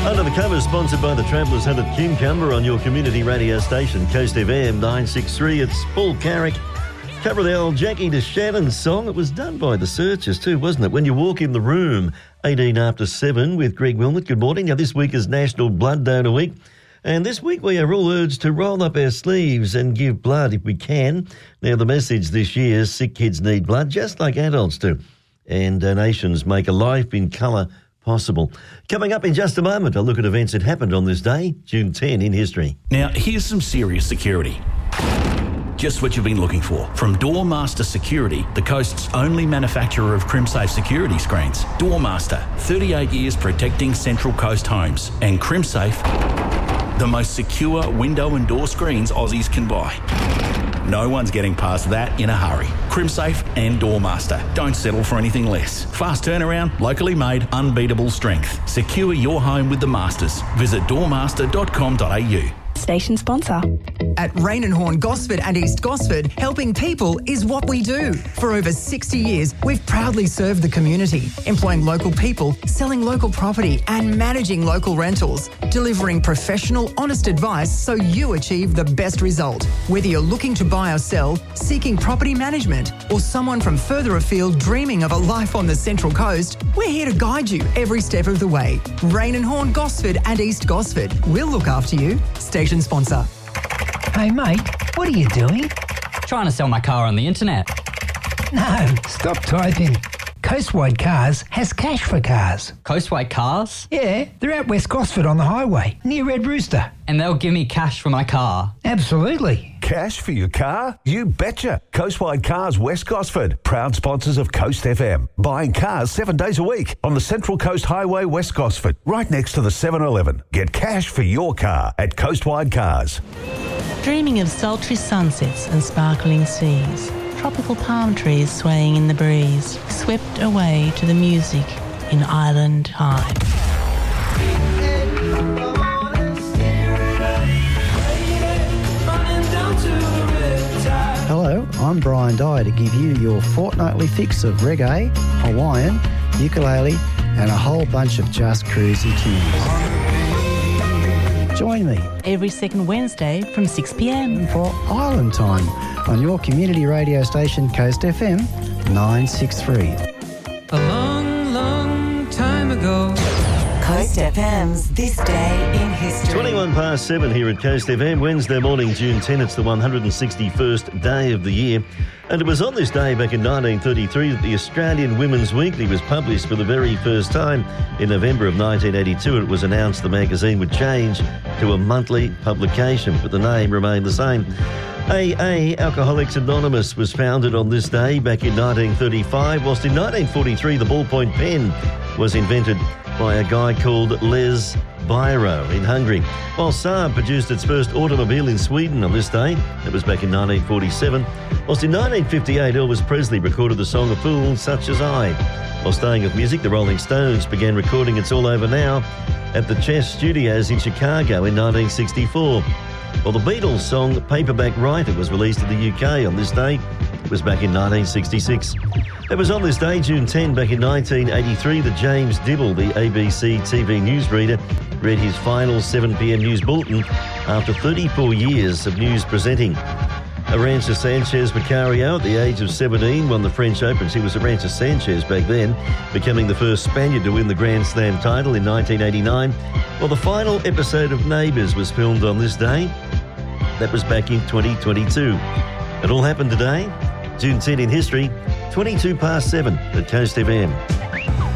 Under the Cover, sponsored by the Travellers Hunt at Cucumber on your community radio station, Coast FM 963. It's Paul Carrick. Cover of the old Jackie to Shannon song. It was done by the Searchers too, wasn't it? When you walk in the room, 18 after 7 with Greg Wilmot. Good morning. Now, this week is National Blood Donor Week. And this week we are all urged to roll up our sleeves and give blood if we can. Now, the message this year, sick kids need blood just like adults do. And donations make a life in colour possible. Coming up in just a moment, a look at events that happened on this day, June 10 in history. Now, here's some serious security. Just what you've been looking for. From Doormaster Security, the coast's only manufacturer of CrimSafe security screens. Doormaster, 38 years protecting Central Coast homes. And CrimSafe, the most secure window and door screens Aussies can buy. No one's getting past that in a hurry. CrimSafe and Doormaster. Don't settle for anything less. Fast turnaround, locally made, unbeatable strength. Secure your home with the Masters. Visit doormaster.com.au. Station sponsor. At Rain and Horn Gosford and East Gosford, helping people is what we do. For over 60 years, we've proudly served the community, employing local people, selling local property and managing local rentals, delivering professional, honest advice so you achieve the best result. Whether you're looking to buy or sell, seeking property management, or someone from further afield dreaming of a life on the Central Coast, we're here to guide you every step of the way. Rain and Horn Gosford and East Gosford. We'll look after you. Station sponsor. Hey mate, what are you doing? Trying to sell my car on the internet. No, stop typing. Coastwide Cars has cash for cars. Coastwide Cars? Yeah, they're at West Gosford on the highway, near Red Rooster. And they'll give me cash for my car? Absolutely. Cash for your car? You betcha. Coastwide Cars West Gosford, proud sponsors of Coast FM. Buying cars 7 days a week on the Central Coast Highway West Gosford, right next to the 7-Eleven. Get cash for your car at Coastwide Cars. Dreaming of sultry sunsets and sparkling seas, tropical palm trees swaying in the breeze, swept away to the music in Island Time. Hello, I'm Brian Dye to give you your fortnightly fix of reggae, Hawaiian, ukulele and a whole bunch of just cruisy tunes. Join me Every second Wednesday from 6 p.m. for Island Time on your community radio station Coast FM 963. A long, long time ago. Coast FM's This Day in History. 21 past 7 here at Coast FM, Wednesday morning, June 10. It's the 161st day of the year. And it was on this day back in 1933 that the Australian Women's Weekly was published for the very first time. In November of 1982, it was announced the magazine would change to a monthly publication, but the name remained the same. AA, Alcoholics Anonymous, was founded on this day back in 1935, whilst in 1943 the ballpoint pen was invented by a guy called Les Biro in Hungary. While Saab produced its first automobile in Sweden on this day, that was back in 1947. Whilst in 1958 Elvis Presley recorded the song A Fool Such As I. While staying with music, the Rolling Stones began recording It's All Over Now at the Chess Studios in Chicago in 1964. Well, the Beatles song Paperback Writer was released in the UK on this day. It was back in 1966. It was on this day, June 10, back in 1983, that James Dibble, the ABC TV newsreader, read his final 7pm news bulletin after 34 years of news presenting. Arantxa Sanchez Vicario, at the age of 17, won the French Open. She was Arantxa Sanchez back then, becoming the first Spaniard to win the Grand Slam title in 1989. Well, the final episode of Neighbours was filmed on this day. That was back in 2022. It all happened today, June 10 in history, 22 past 7 at Coast FM.